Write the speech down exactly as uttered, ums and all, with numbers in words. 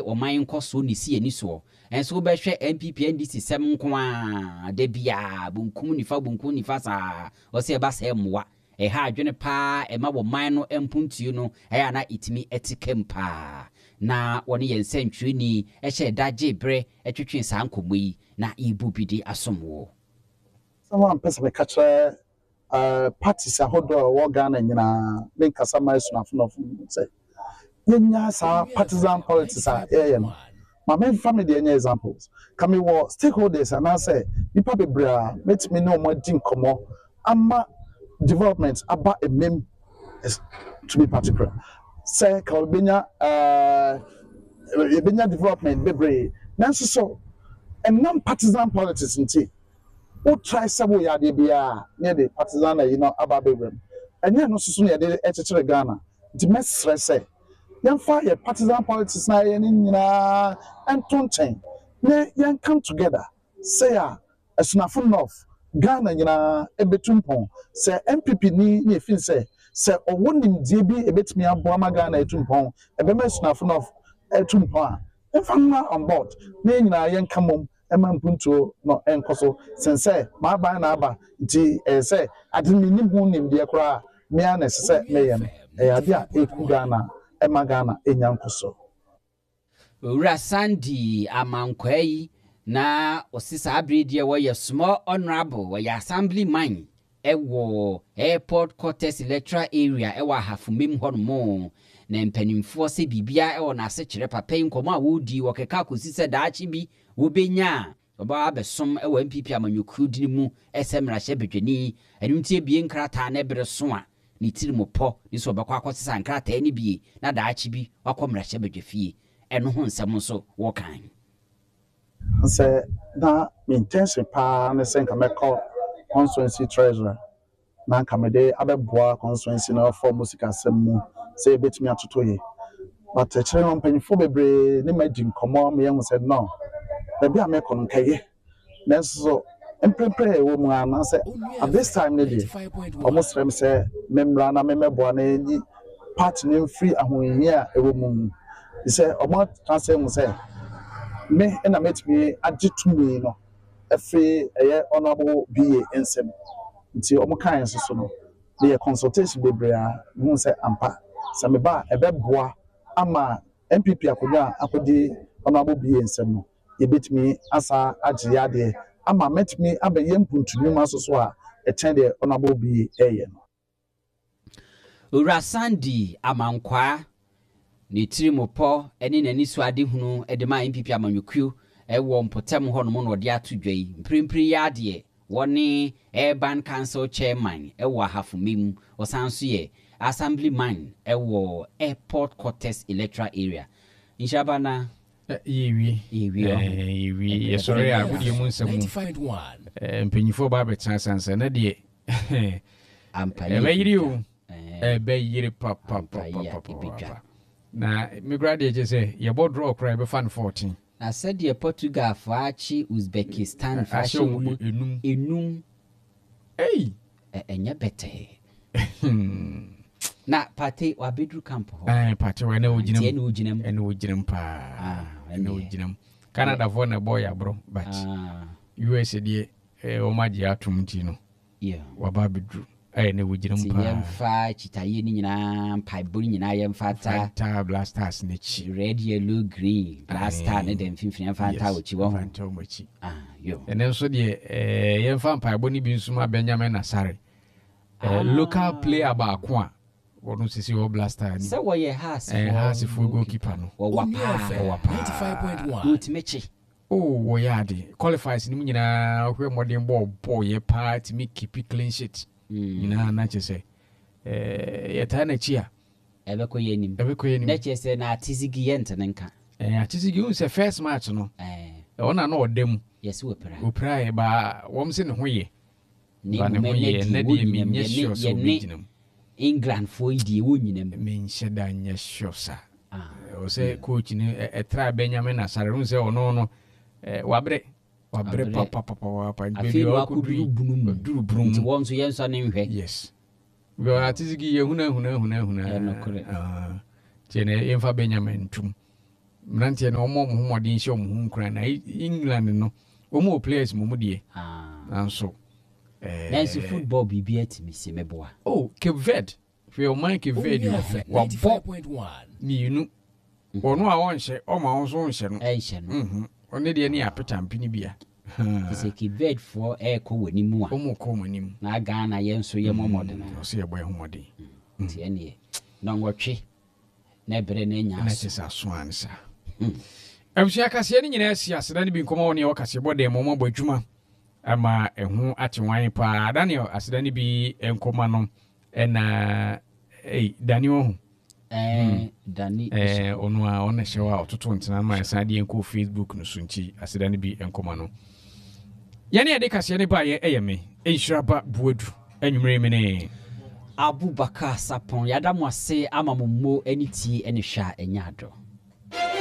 oman nkoso ne si ani so enso be hwe N P P N D C sem nko a de bia bunkum nifa bunkum nifa sa o se ba se mwa e ha adwene pa e ma wo man no empuntuo no e ya na itimi etikem pa na woni yen sentry ni e hye daje bre e twetwe sa nkomo yi na ibu bidi asomwo someone person me catch uh parties ahodo wo Ghana nyina me kasa mai so na fo say yenya sa partisan politics a eh no my main family any examples come we stakeholders and I say nipa bebra met me no more din komo ama development about a mem to be particular say ka obenya uh obenya development bebre nanso so and non partisan politics nti o try sabo ya de bia near the partisan you know about bebrem and no so so ya de etchere Ghana nti mesre say yamfa ye partisan politics na ye nyina entonten na yan come together say a esunafo north Ghana nyina ebetumpon say N P P ni ni feel say say owonim die bi ebetimi abo ma Ghana etumpon ebema esunafo north etumpon emfa na on board na nyina yan kamom ema mpunto no enkoso sense ma ba na aba nti eh say adimi hu nim de kora me ana say me ye eh ade a eku Ghana ema Ghana enyankoso Owura Sandy Amankwai na osisa abredie wo ye small honorable wo ye assemblyman ewo airport quarters electoral area ewa hafumem hono na mpanimfo se bibia ewo na ase kire papa nkomo a wodi wo keka kosise daachi bi wo benya oba abesom ewo N P P amanyokru dini mu esemra hye bedwani enuntie bie nkrata na ebere so a ni tirimopo ni so obekwa akosisa nkrata ni bie na daachi bi wakomra hye bedwafie eno ho nsem so wo kan say na intention pa na say nka call constituency treasurer na nka me de abeboa constituency na for musika semu say betimi atoto ye but e chere on panifo bebre ne madi nkomo me yem said no da bia me kon kaye na so emprepre wo mu ana say at this time ne dey almost rem say memra na memeboa na enyi part ne free ahoyi a ewo mu say omo transfer mu say me na metimi agitumi no efe eye honorable B A nsem nti omo kan so no the consultation bebrea hu say ampa same ba ebeboa ama N P P akonya akodi honorable B A nsem no yebetimi asa agye ade ama metimi abeye mpuntunum asoso a echen de honorable B A eye no Owura Sandy Amankwa ni tirimopo eni nani so ade hunu edema N P P amanyokru ewo mpotem ho no mo no de atodwai mprimpri ya de woni urban council chairman ewo hafumim osanso ye assemblyman ewo airport quarters electoral area inshabana yewi yewi yewi yesore agudi mu nsemu mpanyifo ba betan sansa na de ampani ebe yiri o ebe yiri papa papa papa na migrade je say ye bo draw cry be fan fourteen na said ye Portugal faachi Uzbekistan fashion enum enum eh enya bete na party wa bedru camp ho eh party wa na oginam ene oginam ene oginam pa ah ene oginam Canada for na boy abro but U S de eh o maji atum ti no yeah wa ba bedru eh ne oginam pa yemfa chitaye ni nyina pipe nyina yemfa ta ta blasters ne chi red yellow green blaster ne dem finfin yemfa ta ochi wo fanta o machi ah yo ene so de eh yemfa pipe ni bi nsuma Benjamin Nasare eh local player ba ko a wonu sisi wo blaster ni se wo ye has eh has for goalkeeper no wo wapa ninety-five point one good mechi oh wo ya de qualifies ni nyina hwe modern ball ball ye part me keep clean sheet nyina na che se eh yeta na chi a ebe ko yenim ebe ko yenim na che se na atizigi yent nenka eh atizigi un se first match no eh ona na odem yes we pra we pra ba wom se ne ho ye ni ba ne ho ye na de mi nye sure so biginam England for idi wo nyinam me nche da nye sure sa ah o se coach ni e tra Benjamin Nasare un se ono no eh wabre wabre papa papa papa baby wa kuduru bunum duru bunum nti won so yenso ne nhwe yes we are atizigi ye huna huna huna huna ah ah tiene enfa Benjamin tum mrantie no omo mo modin hye omo nkran na England no omo players mo mudie ah anso eh nancy football bibia timi se meboa oh Cape Verde fe o man Cape Verde wa ninety-five point one mienu ono a wonhye o ma won so nhye no eh nhye no mhm one de ne apetampini bia se Cape Verde for e ko wani mu a omo ko wani mu na Ghana ye nso ye momode no o se ye boy homode tie ne na ngotwe na bere na nya na se sa so ansa Abusua kase ni nyina asi aseda ni bi nkoma woni e wakase bode mo mo badwuma ama ehu atewan pa Daniel aseda ni bi enkoma no na eh Daniel eh Dani eh onu a ona hyewa ototo ntena ma san de enko Facebook no sunchi aseda ni bi enkoma no yane ade kase ni ba ye eyeme enhiraba buadu anwumre me ne Abubakar Sapon yada mo ase ama mommo ani tie ani hwa enya ado